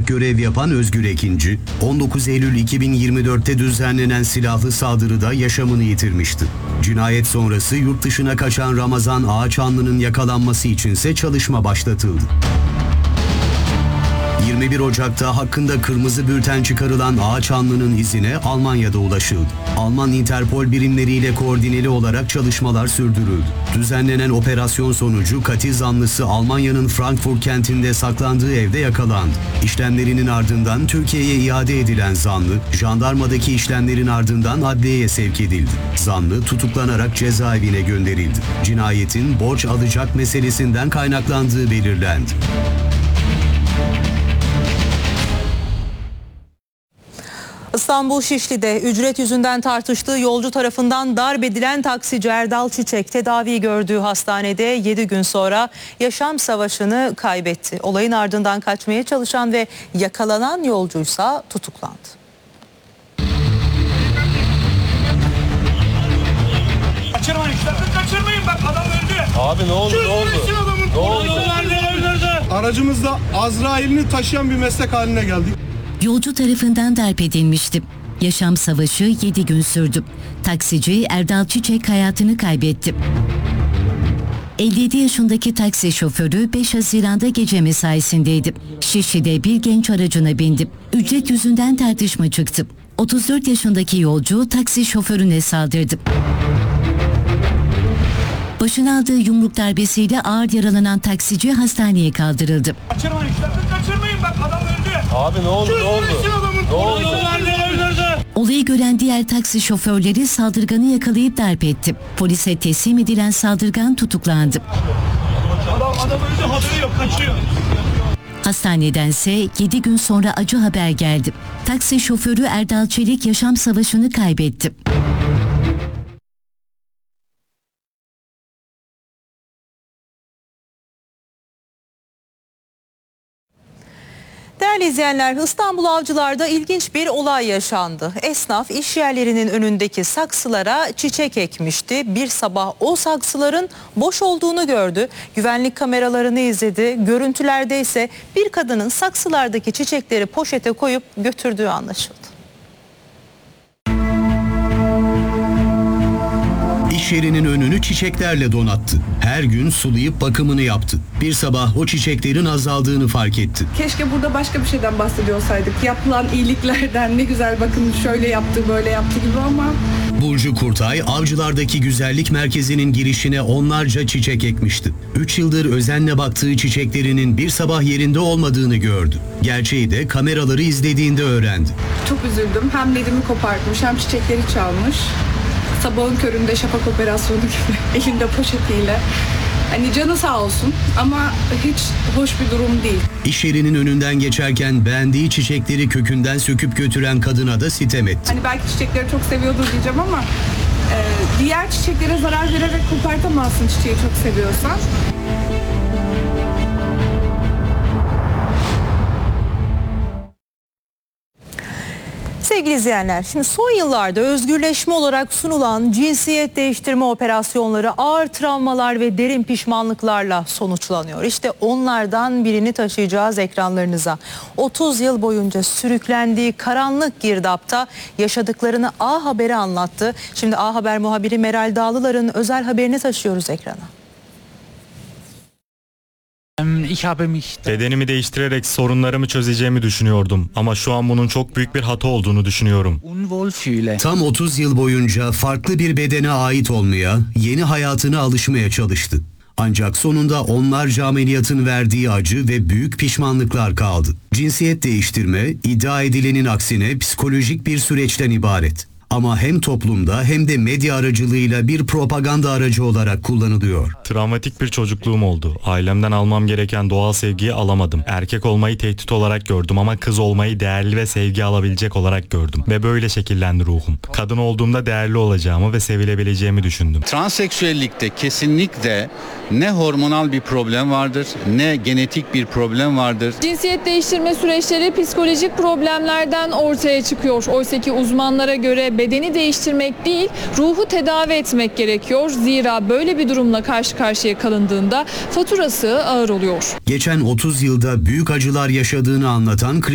olarak görev yapan Özgür Ekinci, 19 Eylül 2024'te düzenlenen silahlı saldırıda yaşamını yitirmişti. Cinayet sonrası yurt dışına kaçan Ramazan Ağaçanlı'nın yakalanması içinse çalışma başlatıldı. 21 Ocak'ta hakkında kırmızı bülten çıkarılan Ağaçanlı'nın izine Almanya'da ulaşıldı. Alman Interpol birimleriyle koordineli olarak çalışmalar sürdürüldü. Düzenlenen operasyon sonucu katil zanlısı Almanya'nın Frankfurt kentinde saklandığı evde yakalandı. İşlemlerinin ardından Türkiye'ye iade edilen zanlı, jandarmadaki işlemlerin ardından adliyeye sevk edildi. Zanlı tutuklanarak cezaevine gönderildi. Cinayetin borç alacak meselesinden kaynaklandığı belirlendi. İstanbul Şişli'de ücret yüzünden tartıştığı yolcu tarafından darp edilen taksici Erdal Çiçek tedavi gördüğü hastanede 7 gün sonra yaşam savaşını kaybetti. Olayın ardından kaçmaya çalışan ve yakalanan yolcuysa tutuklandı. Kaçırmayın bak, adam öldü. Abi ne oldu? Ne oldu? Aracımızda Azrail'ini taşıyan bir meslek haline geldik. Yolcu tarafından darp edilmişti. Yaşam savaşı 7 gün sürdü. Taksici Erdal Çiçek hayatını kaybetti. 57 yaşındaki taksi şoförü 5 Haziran'da gece mesaisindeydi. Şişli'de bir genç aracına bindi. Ücret yüzünden tartışma çıktı. 34 yaşındaki yolcu taksi şoförüne saldırdı. Başına aldığı yumruk darbesiyle ağır yaralanan taksici hastaneye kaldırıldı. Kaçırmayın bak, adam öldü. Abi ne oldu? Olayı gören diğer taksi şoförleri saldırganı yakalayıp darp etti. Polise teslim edilen saldırgan tutuklandı. Adam öldü, haberi yok, kaçıyor. Hastanedense 7 gün sonra acı haber geldi. Taksi şoförü Erdal Çelik yaşam savaşını kaybetti. Değerli izleyenler, İstanbul Avcılar'da ilginç bir olay yaşandı. Esnaf iş yerlerinin önündeki saksılara çiçek ekmişti. Bir sabah o saksıların boş olduğunu gördü. Güvenlik kameralarını izledi. Görüntülerde ise bir kadının saksılardaki çiçekleri poşete koyup götürdüğü anlaşıldı. İş yerinin önünü çiçeklerle donattı. Her gün sulayıp bakımını yaptı. Bir sabah o çiçeklerin azaldığını fark etti. Keşke burada başka bir şeyden bahsediyor olsaydık. Yapılan iyiliklerden, ne güzel bakın şöyle yaptı, böyle yaptı gibi ama... Burcu Kurtay, Avcılar'daki güzellik merkezinin girişine onlarca çiçek ekmişti. 3 yıldır özenle baktığı çiçeklerinin bir sabah yerinde olmadığını gördü. Gerçeği de kameraları izlediğinde öğrendi. Çok üzüldüm. Hem Nedim'i kopartmış hem çiçekleri çalmış. Sabahın köründe şafak operasyonu gibi elinde poşetiyle. Hani canı sağ olsun ama hiç hoş bir durum değil. İş yerinin önünden geçerken beğendiği çiçekleri kökünden söküp götüren kadına da sitem etti. Hani belki çiçekleri çok seviyordur diyeceğim ama diğer çiçeklere zarar vererek kopartamazsın çiçeği çok seviyorsan. Sevgili izleyenler, şimdi son yıllarda özgürleşme olarak sunulan cinsiyet değiştirme operasyonları ağır travmalar ve derin pişmanlıklarla sonuçlanıyor. İşte onlardan birini taşıyacağız ekranlarınıza. 30 yıl boyunca sürüklendiği karanlık girdapta yaşadıklarını A Haber'e anlattı. Şimdi A Haber muhabiri Meral Dağlılar'ın özel haberini taşıyoruz ekrana. Bedenimi değiştirerek sorunlarımı çözeceğimi düşünüyordum ama şu an bunun çok büyük bir hata olduğunu düşünüyorum. Tam 30 yıl boyunca farklı bir bedene ait olmaya, yeni hayatına alışmaya çalıştı. Ancak sonunda onlarca ameliyatın verdiği acı ve büyük pişmanlıklar kaldı. Cinsiyet değiştirme, iddia edilenin aksine psikolojik bir süreçten ibaret. Ama hem toplumda hem de medya aracılığıyla bir propaganda aracı olarak kullanılıyor. Travmatik bir çocukluğum oldu. Ailemden almam gereken doğal sevgiyi alamadım. Erkek olmayı tehdit olarak gördüm ama kız olmayı değerli ve sevgi alabilecek olarak gördüm. Ve böyle şekillendi ruhum. Kadın olduğumda değerli olacağımı ve sevilebileceğimi düşündüm. Transseksüellikte kesinlikle ne hormonal bir problem vardır, ne genetik bir problem vardır. Cinsiyet değiştirme süreçleri psikolojik problemlerden ortaya çıkıyor. Oysa ki uzmanlara göre bedeni değiştirmek değil, ruhu tedavi etmek gerekiyor. Zira böyle bir durumla karşı karşıya kalındığında faturası ağır oluyor. Geçen 30 yılda büyük acılar yaşadığını anlatan